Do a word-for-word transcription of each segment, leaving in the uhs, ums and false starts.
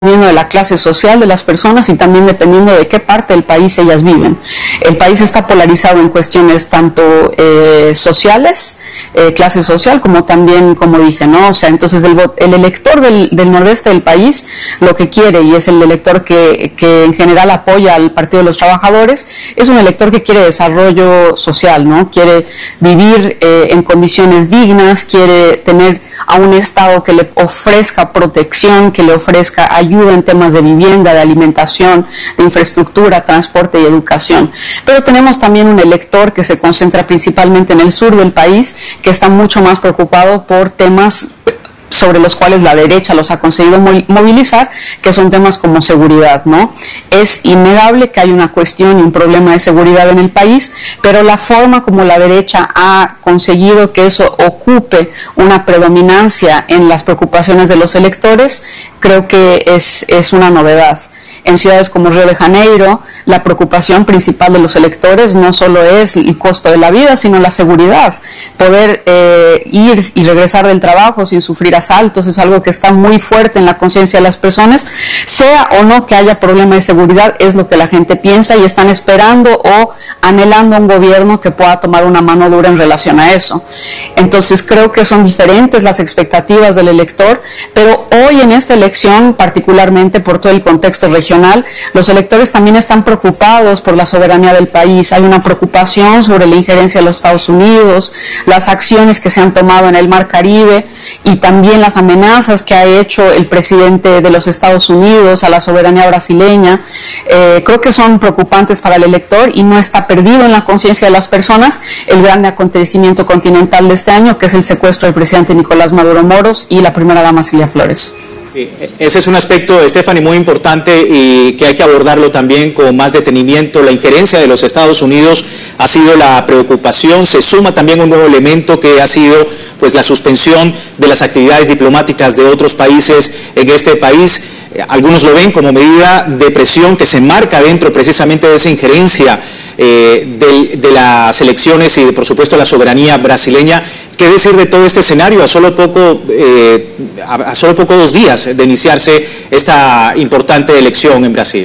dependiendo de la clase social de las personas y también dependiendo de qué parte del país ellas viven. El país está polarizado en cuestiones tanto eh, sociales, eh, clase social, como también, como dije, ¿no? O sea, entonces el, el elector del, del nordeste del país lo que quiere, y es el elector que, que en general apoya al Partido de los Trabajadores, es un elector que quiere desarrollo social, ¿no? Quiere vivir eh, en condiciones dignas, quiere tener a un Estado que le ofrezca protección, que le ofrezca ayuda en temas de vivienda, de alimentación, de infraestructura, transporte y educación. Pero tenemos también un elector que se concentra principalmente en el sur del país, que está mucho más preocupado por temas sobre los cuales la derecha los ha conseguido movilizar, que son temas como seguridad, ¿no? Es innegable que hay una cuestión y un problema de seguridad en el país, pero la forma como la derecha ha conseguido que eso ocupe una predominancia en las preocupaciones de los electores, creo que es, es una novedad. En ciudades como Río de Janeiro, la preocupación principal de los electores no solo es el costo de la vida, sino la seguridad. Poder eh, ir y regresar del trabajo sin sufrir asaltos es algo que está muy fuerte en la conciencia de las personas. Sea o no que haya problema de seguridad, es lo que la gente piensa y están esperando o anhelando un gobierno que pueda tomar una mano dura en relación a eso. Entonces creo que son diferentes las expectativas del elector, pero hoy en esta elección, particularmente por todo el contexto regional, los electores también están preocupados por la soberanía del país. Hay una preocupación sobre la injerencia de los Estados Unidos, las acciones que se han tomado en el Mar Caribe y también las amenazas que ha hecho el presidente de los Estados Unidos a la soberanía brasileña. Eh, creo que son preocupantes para el elector y no está perdido en la conciencia de las personas el gran acontecimiento continental de este año, que es el secuestro del presidente Nicolás Maduro Moros y la primera dama Cilia Flores. Sí, ese es un aspecto, Stephanie, muy importante y que hay que abordarlo también con más detenimiento. La injerencia de los Estados Unidos ha sido la preocupación, se suma también un nuevo elemento que ha sido pues la suspensión de las actividades diplomáticas de otros países en este país. Algunos lo ven como medida de presión que se marca dentro precisamente de esa injerencia eh, de, de las elecciones y de, por supuesto, la soberanía brasileña. ¿Qué decir de todo este escenario a solo poco, eh, a, a solo pocos días de iniciarse esta importante elección en Brasil?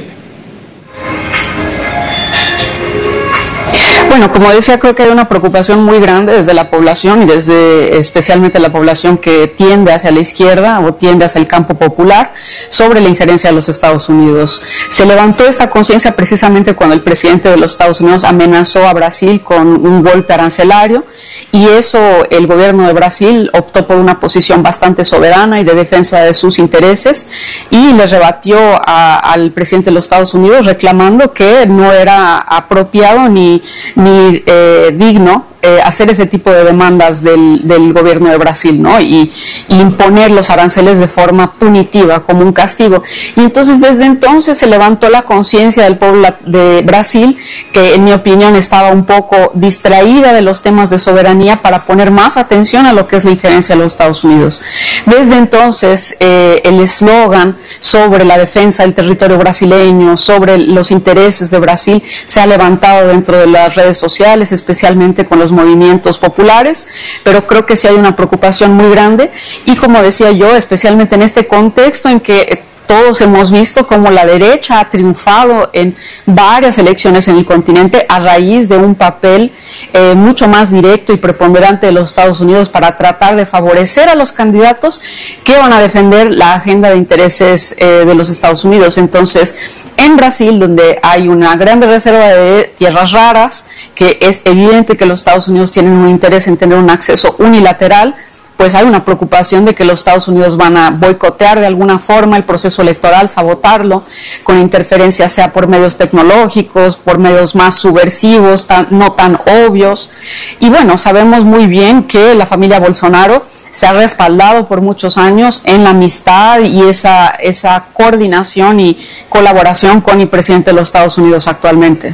Bueno, como decía, creo que hay una preocupación muy grande desde la población y desde especialmente la población que tiende hacia la izquierda o tiende hacia el campo popular sobre la injerencia de los Estados Unidos. Se levantó esta conciencia precisamente cuando el presidente de los Estados Unidos amenazó a Brasil con un golpe arancelario y eso el gobierno de Brasil optó por una posición bastante soberana y de defensa de sus intereses y le rebatió a, al presidente de los Estados Unidos reclamando que no era apropiado ni ni eh, digno eh, hacer ese tipo de demandas del, del gobierno de Brasil, ¿no? Y, y imponer los aranceles de forma punitiva, como un castigo. Y entonces desde entonces se levantó la conciencia del pueblo de Brasil, que en mi opinión estaba un poco distraída de los temas de soberanía para poner más atención a lo que es la injerencia de los Estados Unidos. Desde entonces eh, el eslogan sobre la defensa del territorio brasileño, sobre los intereses de Brasil, se ha levantado dentro de las redes sociales, especialmente con los movimientos populares, pero creo que sí hay una preocupación muy grande y, como decía yo, especialmente en este contexto en que todos hemos visto cómo la derecha ha triunfado en varias elecciones en el continente a raíz de un papel eh, mucho más directo y preponderante de los Estados Unidos para tratar de favorecer a los candidatos que van a defender la agenda de intereses eh, de los Estados Unidos. Entonces, en Brasil, donde hay una gran reserva de tierras raras, que es evidente que los Estados Unidos tienen un interés en tener un acceso unilateral, pues hay una preocupación de que los Estados Unidos van a boicotear de alguna forma el proceso electoral, sabotarlo, con interferencia sea por medios tecnológicos, por medios más subversivos, tan, no tan obvios. Y bueno, sabemos muy bien que la familia Bolsonaro se ha respaldado por muchos años en la amistad y esa, esa coordinación y colaboración con el presidente de los Estados Unidos actualmente.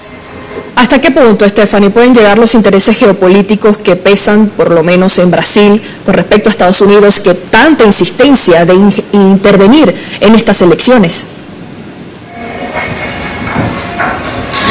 ¿Hasta qué punto, Stephanie, pueden llegar los intereses geopolíticos que pesan, por lo menos en Brasil, con respecto a Estados Unidos, que tanta insistencia de in- intervenir en estas elecciones?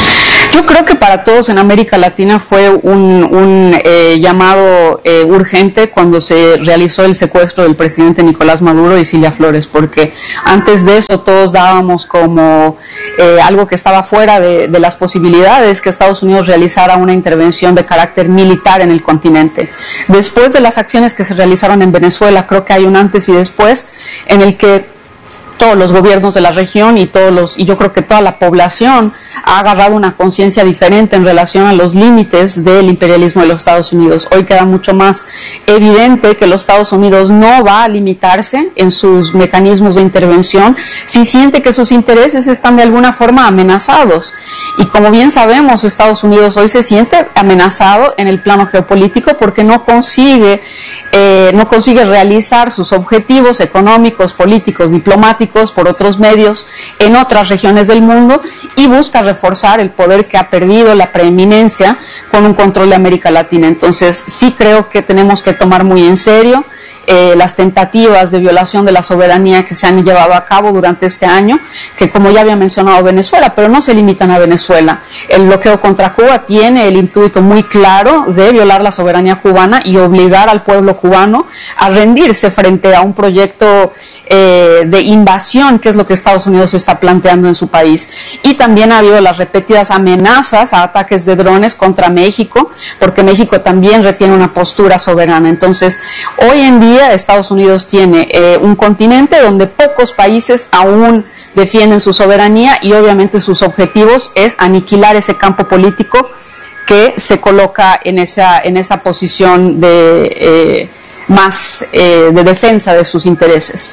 Yo creo que para todos en América Latina fue un, un eh, llamado eh, urgente cuando se realizó el secuestro del presidente Nicolás Maduro y Cilia Flores, porque antes de eso todos dábamos como eh, algo que estaba fuera de, de las posibilidades que Estados Unidos realizara una intervención de carácter militar en el continente. Después de las acciones que se realizaron en Venezuela, creo que hay un antes y después en el que todos los gobiernos de la región y todos los y yo creo que toda la población ha agarrado una conciencia diferente en relación a los límites del imperialismo de los Estados Unidos. Hoy queda mucho más evidente que los Estados Unidos no va a limitarse en sus mecanismos de intervención si siente que sus intereses están de alguna forma amenazados. Y como bien sabemos, Estados Unidos hoy se siente amenazado en el plano geopolítico porque no consigue eh, no consigue realizar sus objetivos económicos, políticos, diplomáticos por otros medios en otras regiones del mundo y busca reforzar el poder que ha perdido la preeminencia con un control de América Latina. Entonces sí creo que tenemos que tomar muy en serio Eh, las tentativas de violación de la soberanía que se han llevado a cabo durante este año, que como ya había mencionado Venezuela, pero no se limitan a Venezuela. El bloqueo contra Cuba tiene el intuito muy claro de violar la soberanía cubana y obligar al pueblo cubano a rendirse frente a un proyecto eh, de invasión, que es lo que Estados Unidos está planteando en su país. Y también ha habido las repetidas amenazas a ataques de drones contra México, porque México también retiene una postura soberana. Entonces, hoy en día Estados Unidos tiene eh, un continente donde pocos países aún defienden su soberanía y obviamente sus objetivos es aniquilar ese campo político que se coloca en esa, en esa posición de eh, más eh, de defensa de sus intereses.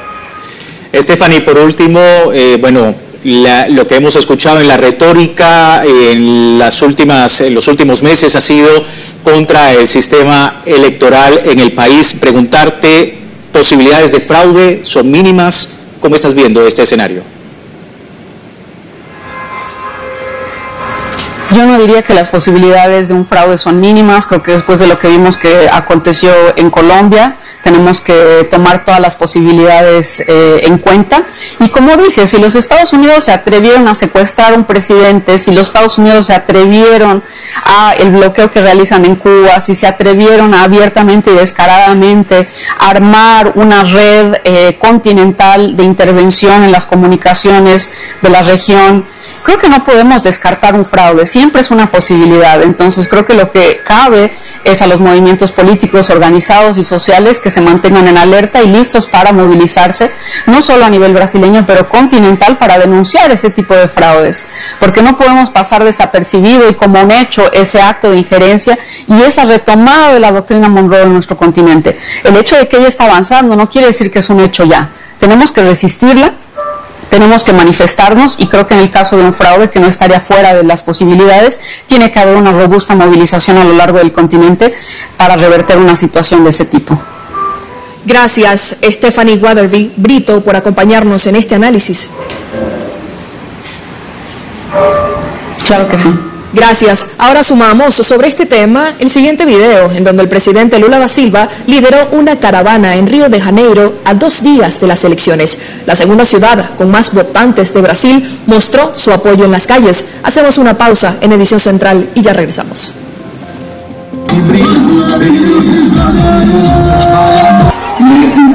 Stephanie, por último, eh, bueno, La, lo que hemos escuchado en la retórica en, las últimas, en los últimos meses ha sido contra el sistema electoral en el país. Preguntarte, ¿posibilidades de fraude son mínimas? ¿Cómo estás viendo este escenario? Yo no diría que las posibilidades de un fraude son mínimas. Creo que después de lo que vimos que aconteció en Colombia, tenemos que tomar todas las posibilidades eh, en cuenta. Y como dije, si los Estados Unidos se atrevieron a secuestrar a un presidente, si los Estados Unidos se atrevieron a el bloqueo que realizan en Cuba, si se atrevieron a abiertamente y descaradamente armar una red eh, continental de intervención en las comunicaciones de la región, creo que no podemos descartar un fraude, siempre es una posibilidad. Entonces creo que lo que cabe es a los movimientos políticos organizados y sociales que se mantengan en alerta y listos para movilizarse, no solo a nivel brasileño, pero continental, para denunciar ese tipo de fraudes, porque no podemos pasar desapercibido y como un hecho ese acto de injerencia y esa retomada de la doctrina Monroe en nuestro continente. El hecho de que ella está avanzando no quiere decir que es un hecho ya, tenemos que resistirla, tenemos que manifestarnos y creo que en el caso de un fraude que no estaría fuera de las posibilidades, tiene que haber una robusta movilización a lo largo del continente para revertir una situación de ese tipo. Gracias, Stephanie Waterby Brito, por acompañarnos en este análisis. Claro que sí. Gracias. Ahora sumamos sobre este tema el siguiente video, en donde el presidente Lula da Silva lideró una caravana en Río de Janeiro a dos días de las elecciones. La segunda ciudad con más votantes de Brasil mostró su apoyo en las calles. Hacemos una pausa en Edición Central y ya regresamos. Mm-hmm.